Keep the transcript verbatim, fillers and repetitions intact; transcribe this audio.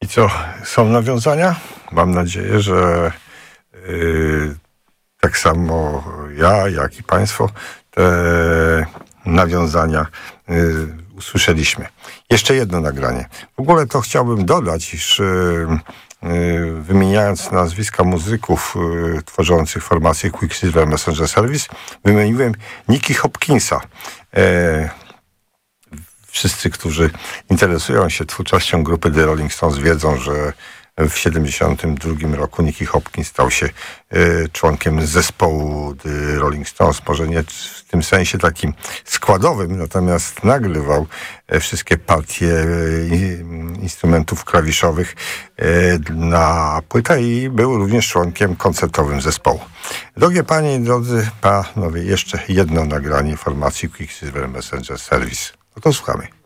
I co, są nawiązania? Mam nadzieję, że yy, tak samo ja, jak i państwo te nawiązania yy, usłyszeliśmy. Jeszcze jedno nagranie. W ogóle to chciałbym dodać, iż yy, yy, wymieniając nazwiska muzyków yy, tworzących formację Quicksilver Messenger Service, wymieniłem Nicky Hopkinsa. Yy, Wszyscy, którzy interesują się twórczością grupy The Rolling Stones, wiedzą, że w siedemdziesiątym drugim roku Nicky Hopkins stał się y, członkiem zespołu The Rolling Stones. Może nie w tym sensie takim składowym, natomiast nagrywał y, wszystkie partie y, instrumentów klawiszowych y, na płytę i był również członkiem koncertowym zespołu. Drogie panie i drodzy panowie, jeszcze jedno nagranie formacji Quicksilver Messenger Service. No to słuchamy.